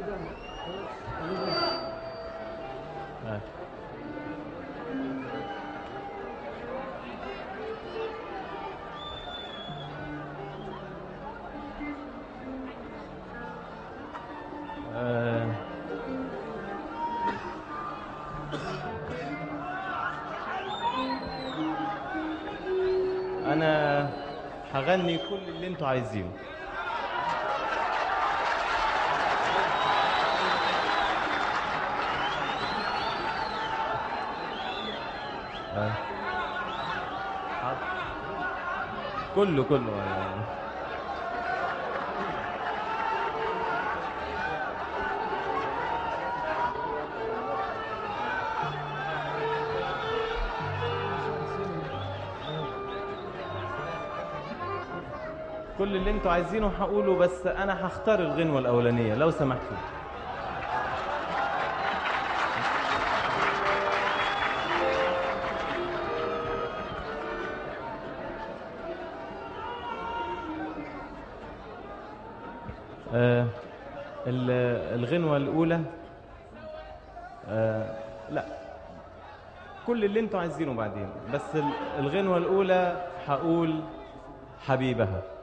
انا هغني كل اللي انتوا عايزينه. كله كل اللي انتوا عايزينه هقوله، بس انا هختار الغنوة الاولانية لو سمحتوا. الغنوة الاولى لا، كل اللي انتوا عايزينه بعدين، بس الغنوة الاولى هقول حبيبها.